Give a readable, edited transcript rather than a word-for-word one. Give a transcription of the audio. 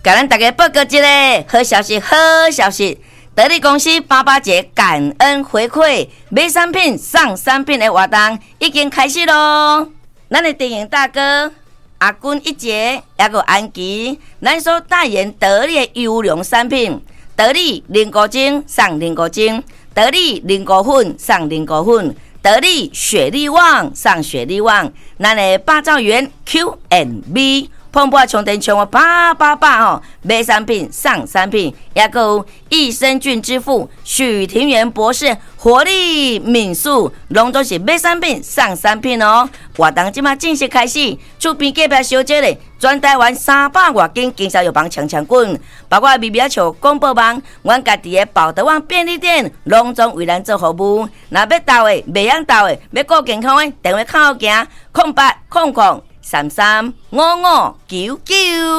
给咱大家报告一个好消息，好消息！得力公司88节感恩回馈，买产品送产品的活动已经开始咯。咱的电影大哥阿君一节，还有安琪，咱所代言得力的优良产品，得力凝固精送凝固精，得力凝固粉送凝固粉，得力雪力旺送雪力旺，咱的八兆元 Q&B。碰破充电充888哦，买产品送产品，也有益生菌之父许庭元博士活力敏素，拢都是买产品送产品哦。活动即马正式开始，厝边隔壁小姐咧，全台湾300多间经销药房抢滚，包括米米球广播网，阮家己的宝德旺便利店，拢总为咱做服务。若要到的，袂晓到的，要顾健康的，电话靠行0800335599。